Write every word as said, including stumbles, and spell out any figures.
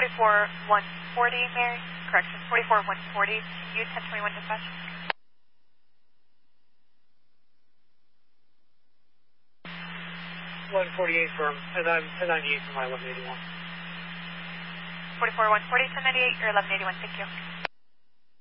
forty-four one forty, Mary. Correction, forty-four one forty, U ten twenty-one dispatch. one forty-eight firm, and I'm ten ninety-eight for my eleven eighty-one. forty-four one forty, ten ninety-eight, or eleven eighty-one, thank you.